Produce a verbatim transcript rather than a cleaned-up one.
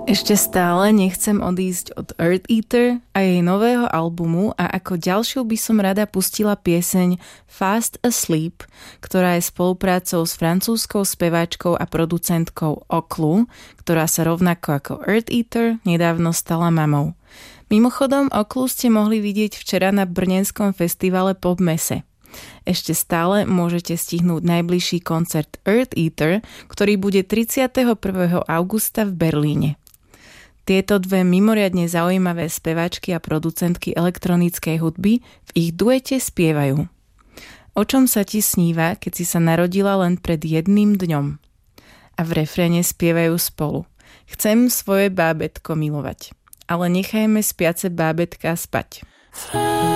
Ešte stále nechcem odísť od Earth Eater a jej nového albumu a ako ďalšiu by som rada pustila pieseň Fast Asleep, ktorá je spoluprácou s francúzskou speváčkou a producentkou Oklu, ktorá sa rovnako ako Earth Eater nedávno stala mamou. Mimochodom, Oklu ste mohli vidieť včera na brnenskom festivale Pop Mese. Ešte stále môžete stihnúť najbližší koncert Earth Eater, ktorý bude tridsiateho prvého augusta v Berlíne. Tieto dve mimoriadne zaujímavé speváčky a producentky elektronickej hudby v ich duete spievajú. O čom sa ti sníva, keď si sa narodila len pred jedným dňom? A v refréne spievajú spolu. Chcem svoje bábätko milovať, ale nechajme spiace bábätká spať.